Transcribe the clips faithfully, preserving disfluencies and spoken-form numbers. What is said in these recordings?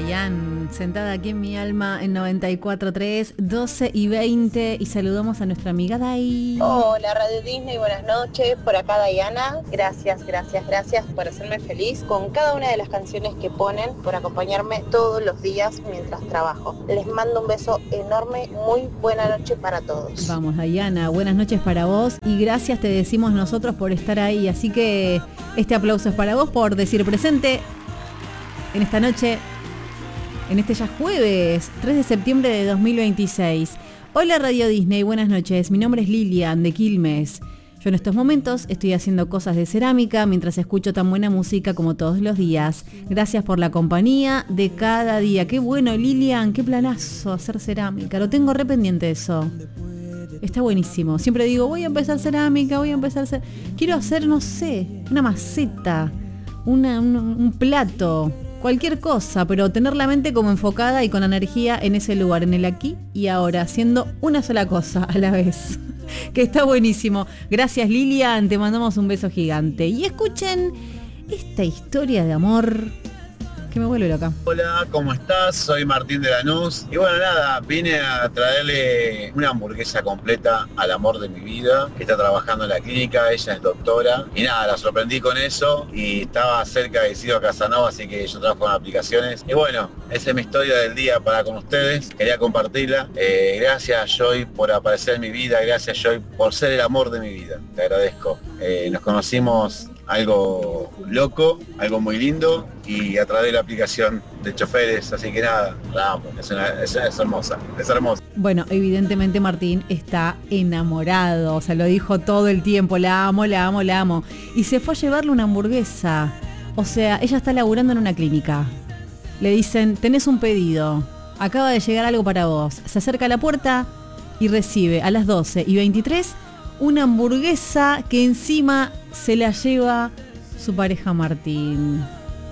Chayanne, sentada aquí en mi alma en noventa y cuatro tres, doce y veinte, y saludamos a nuestra amiga Dai. Hola Radio Disney, buenas noches, por acá Diana, gracias, gracias, gracias por hacerme feliz con cada una de las canciones que ponen, por acompañarme todos los días mientras trabajo. Les mando un beso enorme, muy buena noche para todos. Vamos Diana, buenas noches para vos y gracias te decimos nosotros por estar ahí, así que este aplauso es para vos por decir presente en esta noche, en este ya jueves, tres de septiembre de dos mil veintiséis. Hola Radio Disney, buenas noches. Mi nombre es Lilian de Quilmes. Yo en estos momentos estoy haciendo cosas de cerámica mientras escucho tan buena música como todos los días. Gracias por la compañía de cada día. Qué bueno, Lilian, qué planazo hacer cerámica. Lo tengo re pendiente eso. Está buenísimo. Siempre digo, voy a empezar cerámica, voy a empezar cer... Quiero hacer, no sé, una maceta, una, un, un plato. Cualquier cosa, pero tener la mente como enfocada y con energía en ese lugar, en el aquí y ahora, haciendo una sola cosa a la vez. Que está buenísimo. Gracias Lilian, te mandamos un beso gigante. Y escuchen esta historia de amor que me vuelve loca. Hola, ¿cómo estás? Soy Martín de Lanús. Y bueno, nada, vine a traerle una hamburguesa completa al amor de mi vida, que está trabajando en la clínica, ella es doctora. Y nada, la sorprendí con eso y estaba cerca de Isidro Casanova, así que yo trabajo en aplicaciones. Y bueno, esa es mi historia del día para con ustedes. Quería compartirla. Eh, gracias Joy por aparecer en mi vida, gracias Joy por ser el amor de mi vida. Te agradezco. Eh, nos conocimos algo loco, algo muy lindo y a través de la aplicación de choferes, así que nada, la amo, es, una, es, es hermosa, es hermosa. Bueno, evidentemente Martín está enamorado, o sea, lo dijo todo el tiempo, la amo, la amo, la amo, y se fue a llevarle una hamburguesa, o sea, ella está laburando en una clínica, le dicen, tenés un pedido, acaba de llegar algo para vos, se acerca a la puerta y recibe a las doce y veintitrés una hamburguesa que encima se la lleva su pareja Martín.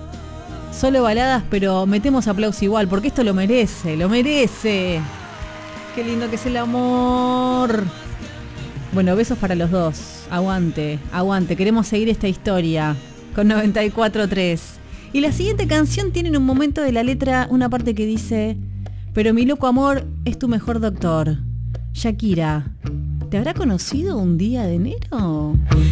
Solo baladas, pero metemos aplauso igual, porque esto lo merece, lo merece. Qué lindo que es el amor. Bueno, besos para los dos. Aguante, aguante. Queremos seguir esta historia con noventa y cuatro tres. Y la siguiente canción tiene en un momento de la letra una parte que dice: pero mi loco amor es tu mejor doctor. Shakira, ¿te habrá conocido un día de enero?